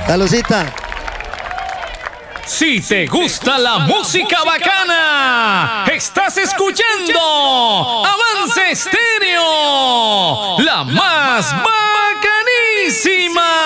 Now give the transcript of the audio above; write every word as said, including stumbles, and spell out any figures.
Salucita. Si te gusta la música bacana, estás escuchando Avance Estéreo, la más bacanísima.